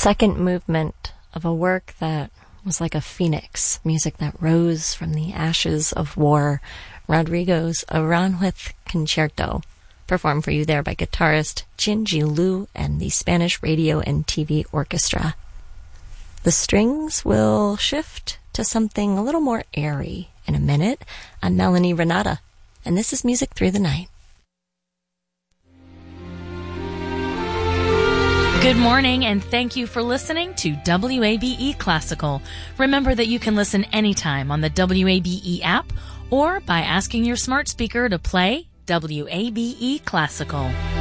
second movement of a work that was like a phoenix, music that rose from the ashes of war, Rodrigo's Aranjuez Concerto, performed for you there by guitarist Jinji Liu and the Spanish Radio and TV Orchestra. The strings will shift to something a little more airy in a minute. I'm Melanie Renata, and this is Music Through the Night. Good morning, and thank you for listening to WABE Classical. Remember that you can listen anytime on the WABE app or by asking your smart speaker to play WABE Classical.